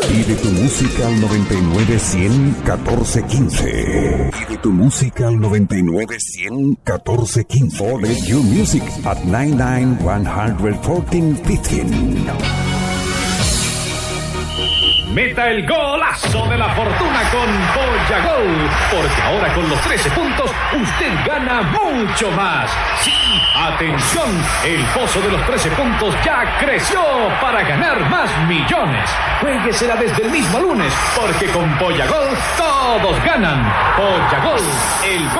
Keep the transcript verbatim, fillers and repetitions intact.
Pide tu música al noventa y nueve cien catorce quince. Pide tu música al noventa y nueve cien catorce quince. Order your music at noventa y nueve one catorce quince. Meta el golazo de la fortuna con Boyagol, porque ahora con los trece puntos usted gana mucho más. Sí, atención, el pozo de los trece puntos ya creció para ganar más millones. Juéguesela desde el mismo lunes, porque con Boyagol todos ganan. Boyagol, el